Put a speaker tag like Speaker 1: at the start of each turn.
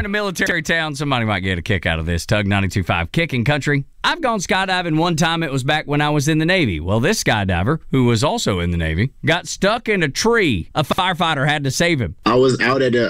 Speaker 1: in a military town. Somebody might get a kick out of this. Tug 92.5 Kicking Country. I've gone skydiving one time. It was back when I was in the Navy. Well, this skydiver, who was also in the Navy, got stuck in a tree. A firefighter had to save him.
Speaker 2: I was out at